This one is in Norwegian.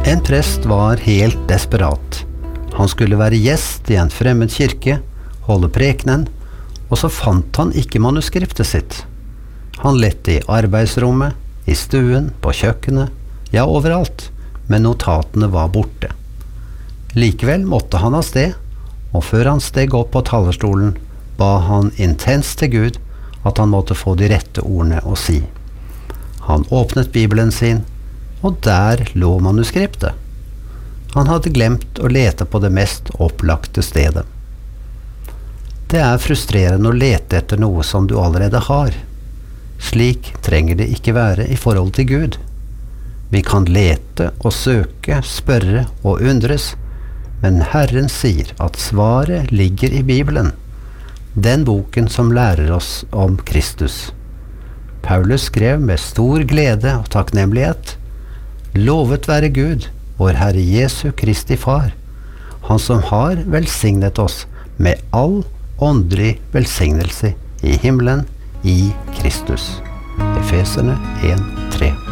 En prest var helt desperat. Han skulle være gjest i en fremmed kirke, holde prekenen, og så fant han ikke manuskriptet sitt. Han lette i arbeidsrommet, i stuen, på kjøkkenet, ja overalt, men notatene var borte. Likevel måtte han av sted, og før han steg opp på talerstolen, ba han intenst til Gud at han måtte få de rette ordene å si. Han åpnet Bibelen sin, og der lå manuskriptet. Han hadde glemt å lete på det mest opplagte stedet. Det er frustrerende å lete etter noe som du allerede har. Slik trenger det ikke være i forhold til Gud. Vi kan lete og søke, spørre og undres, men Herren sier at svaret ligger i Bibelen, den boken som lærer oss om Kristus. Paulus skrev med stor glede og takknemlighet: Lovet være Gud, vår Herre Jesu Kristi Far, han som har velsignet oss med all åndelig velsignelse i himmelen i Kristus. Efeserne 1:3.